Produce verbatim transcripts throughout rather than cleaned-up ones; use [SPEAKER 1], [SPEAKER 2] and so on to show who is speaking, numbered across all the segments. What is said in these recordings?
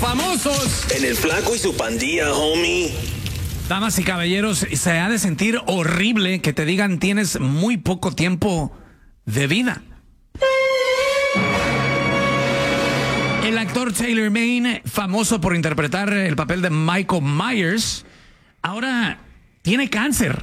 [SPEAKER 1] famosos.
[SPEAKER 2] En el Flaco y su pandilla, homie.
[SPEAKER 1] Damas y caballeros, se ha de sentir horrible que te digan tienes muy poco tiempo de vida. El actor Taylor Maine, famoso por interpretar el papel de Michael Myers, ahora tiene cáncer.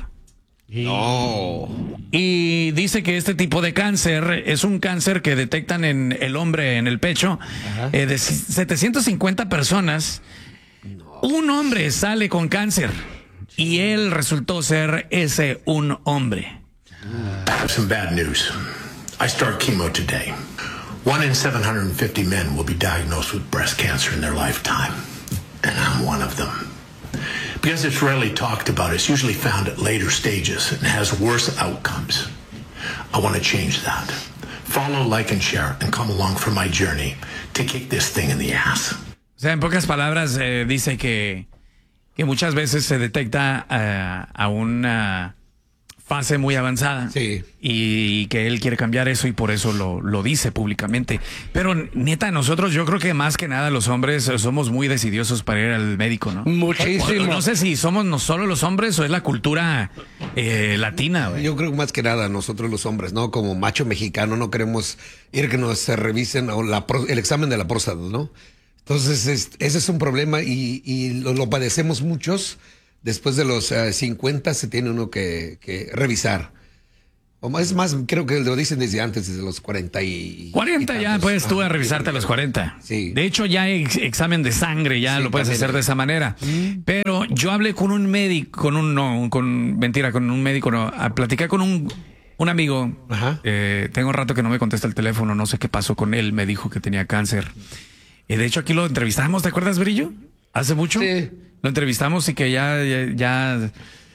[SPEAKER 3] No.
[SPEAKER 1] Y dice que este tipo de cáncer es un cáncer que detectan en el hombre en el pecho. Eh, de setecientas cincuenta personas, no. Un hombre sale con cáncer y él resultó ser ese un hombre.
[SPEAKER 4] I have some bad news. I start chemo today. One in seven hundred fifty men will be diagnosed with breast cancer in their lifetime. And I'm one of them. Because it's rarely talked about, it's usually found at later stages and has worse outcomes. I want to change that. Follow, like, and share, and come along for my journey to kick this thing in the ass.
[SPEAKER 1] O sea, en pocas palabras, eh, dice que, que muchas veces se detecta uh, a una fase muy avanzada.
[SPEAKER 3] Sí.
[SPEAKER 1] Y que él quiere cambiar eso y por eso lo, lo dice públicamente. Pero neta, nosotros yo creo que más que nada los hombres somos muy decidiosos para ir al médico, ¿no?
[SPEAKER 3] Muchísimo.
[SPEAKER 1] No sé si somos no solo los hombres o es la cultura eh, latina, güey.
[SPEAKER 3] Yo creo que más que nada nosotros los hombres, ¿no? Como macho mexicano no queremos ir que nos revisen o la, el examen de la próstata, ¿no? Entonces es, ese es un problema y, y lo, lo padecemos muchos. Después de los uh, cincuenta se tiene uno que, que revisar. O más, es más, creo que lo dicen desde antes, desde los cuarenta y...
[SPEAKER 1] cuarenta ya puedes tú a revisarte a los cuarenta.
[SPEAKER 3] Sí.
[SPEAKER 1] De hecho ya hay ex examen de sangre, ya sí, lo puedes también hacer de esa manera. Mm. Pero yo hablé con un médico, con un, no, con, mentira, con un médico, no, a platicar con un, un amigo.
[SPEAKER 3] Ajá.
[SPEAKER 1] Eh, tengo un rato que no me contesta el teléfono, no sé qué pasó con él, me dijo que tenía cáncer. Y de hecho aquí lo entrevistamos, ¿te acuerdas, Brillo? ¿Hace mucho?
[SPEAKER 5] Sí.
[SPEAKER 1] Lo entrevistamos y que ya, ya, ya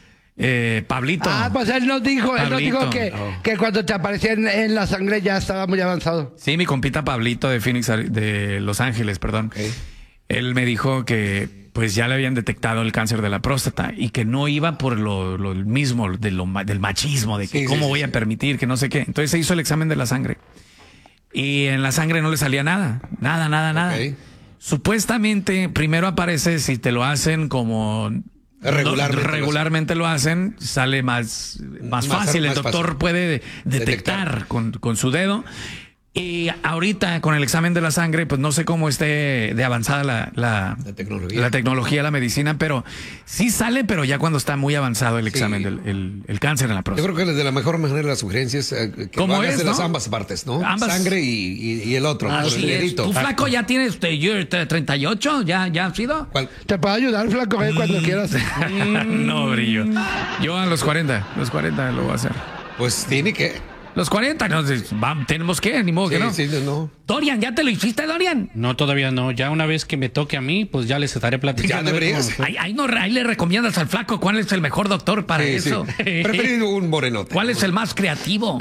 [SPEAKER 1] eh, Pablito.
[SPEAKER 5] Ah, pues él nos dijo,
[SPEAKER 1] Pablito.
[SPEAKER 5] él nos dijo que, oh. que cuando te aparecía en, en la sangre ya estaba muy avanzado.
[SPEAKER 1] Sí, mi compita Pablito de Phoenix, de Los Ángeles, perdón.
[SPEAKER 3] Okay.
[SPEAKER 1] Él me dijo que pues ya le habían detectado el cáncer de la próstata y que no iba por lo, lo mismo de lo, del machismo, de que sí, cómo sí, voy sí. a permitir, que no sé qué. Entonces se hizo el examen de la sangre y en la sangre no le salía nada, nada, nada, nada. Okay. Supuestamente primero aparece si te lo hacen como
[SPEAKER 3] regularmente,
[SPEAKER 1] regularmente lo hacen, sale más, más, más fácil, más el doctor fácil. puede detectar, detectar. Con, con su dedo. Y ahorita con el examen de la sangre, pues no sé cómo esté de avanzada la, la,
[SPEAKER 3] la tecnología,
[SPEAKER 1] la, tecnología, la medicina, pero sí sale, pero ya cuando está muy avanzado el sí. examen del el, el cáncer en la próstata.
[SPEAKER 3] Yo creo que de la mejor manera las sugerencias eh, que
[SPEAKER 1] ¿Cómo
[SPEAKER 3] lo hagas
[SPEAKER 1] es,
[SPEAKER 3] de
[SPEAKER 1] ¿no?
[SPEAKER 3] las ambas partes, ¿no?
[SPEAKER 1] Ambas.
[SPEAKER 3] Sangre y, y, y el otro.
[SPEAKER 1] Ah, sí el
[SPEAKER 5] ¿Tu
[SPEAKER 1] flaco ya tienes treinta y ocho? ¿Ya, ya has sido?
[SPEAKER 3] ¿Cuál?
[SPEAKER 5] Te puedo ayudar, flaco, eh, cuando quieras.
[SPEAKER 1] No, Brillo. Yo a los cuarenta, los cuarenta lo voy a hacer.
[SPEAKER 3] Pues tiene que...
[SPEAKER 1] Los cuarenta, no, vamos, tenemos que, ni modo
[SPEAKER 3] sí,
[SPEAKER 1] que no.
[SPEAKER 3] Sí, no.
[SPEAKER 1] Dorian, ¿ya te lo hiciste, Dorian?
[SPEAKER 6] No, todavía no. Ya una vez que me toque a mí, pues ya les estaré platicando.
[SPEAKER 3] Ya deberías.
[SPEAKER 1] Ahí, ahí, no, ahí le recomiendas al flaco cuál es el mejor doctor para sí, eso.
[SPEAKER 3] Sí. Preferido un morenote.
[SPEAKER 1] ¿Cuál es el más creativo?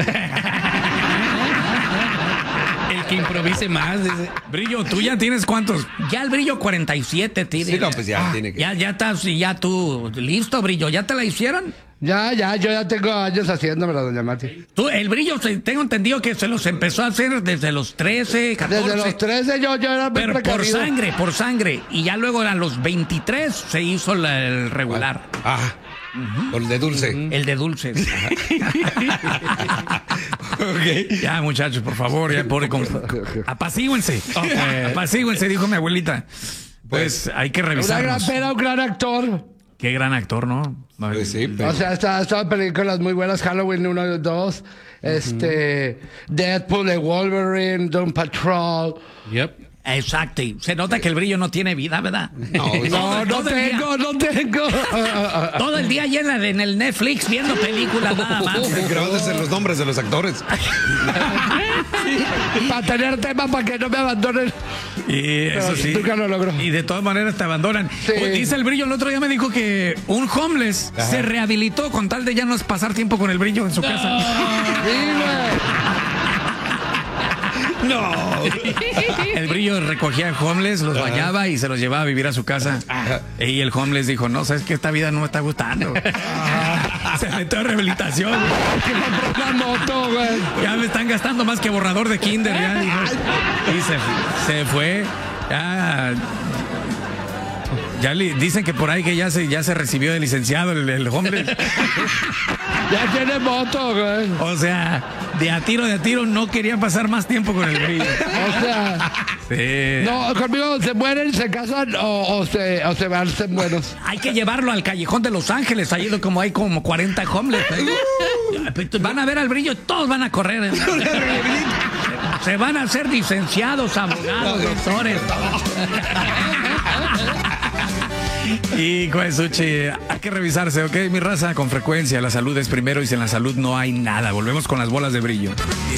[SPEAKER 6] El que improvise más. Dice.
[SPEAKER 1] Brillo, ¿tú ya tienes cuántos? Ya el Brillo cuarenta y siete tiene.
[SPEAKER 3] Sí, no, pues ya
[SPEAKER 1] ah,
[SPEAKER 3] tiene que...
[SPEAKER 1] Ya, ya estás, ya tú, listo, Brillo, ¿ya te la hicieron?
[SPEAKER 5] Ya, ya, yo ya tengo años haciéndomela, doña Mati.
[SPEAKER 1] Tú, el Brillo, tengo entendido que se los empezó a hacer desde los trece, catorce.
[SPEAKER 5] Desde los trece yo, yo era muy
[SPEAKER 1] Pero
[SPEAKER 5] precavido.
[SPEAKER 1] por sangre, por sangre. Y ya luego a los veintitrés se hizo la, el regular.
[SPEAKER 3] Ah, uh-huh. El de dulce.
[SPEAKER 1] Uh-huh. El de dulce. Okay. Ya, muchachos, por favor, ya, pobre con... Apacíguense. Okay. Apacíguense, dijo mi abuelita. Pues, pues hay que revisar.
[SPEAKER 5] Una gran pena, un gran actor.
[SPEAKER 1] Qué gran actor, ¿no?
[SPEAKER 3] Pues sí, pero...
[SPEAKER 5] O sea, estaba está películas muy buenas, Halloween uno y dos, uh-huh. este, Deadpool, The Wolverine, Doom Patrol.
[SPEAKER 6] Yep.
[SPEAKER 1] Exacto. Se nota que el Brillo no tiene vida, ¿verdad?
[SPEAKER 5] No, no, no tengo, no tengo.
[SPEAKER 1] Todo el día llena en el Netflix viendo películas nada más.
[SPEAKER 3] Grabándose los nombres de los actores.
[SPEAKER 5] Para tener temas para que no me abandonen.
[SPEAKER 1] Y eso sí.
[SPEAKER 5] Nunca lo logro.
[SPEAKER 1] Y de todas maneras te abandonan.
[SPEAKER 5] Sí.
[SPEAKER 1] Dice el Brillo, el otro día me dijo que un homeless Ajá. se rehabilitó con tal de ya no pasar tiempo con el Brillo en su no. casa.
[SPEAKER 5] Sí, güey.
[SPEAKER 1] No. El Brillo recogía homeless, los bañaba y se los llevaba a vivir a su casa. Y el homeless dijo, no, sabes que esta vida no me está gustando. Se metió a rehabilitación.
[SPEAKER 5] La moto, güey.
[SPEAKER 1] Ya me están gastando más que borrador de kinder. Ya, dijo. Y se, se fue. Ya Ya li- dicen que por ahí que ya se, ya se recibió de licenciado el, el homeless.
[SPEAKER 5] Ya tiene moto, güey.
[SPEAKER 1] O sea, de a tiro, de a tiro, no quería pasar más tiempo con el brillo.
[SPEAKER 5] O sea,
[SPEAKER 1] Sí.
[SPEAKER 5] no, conmigo se mueren, se casan o, o se, o se van, se buenos.
[SPEAKER 1] Hay que llevarlo al callejón de Los Ángeles, ahí como hay como cuarenta homeless. Van a ver al brillo, todos van a correr. Se van a hacer licenciados, abogados, doctores. Y Suchi, hay que revisarse, ¿ok? Mi raza, con frecuencia, la salud es primero y sin la salud no hay nada. Volvemos con las bolas de brillo.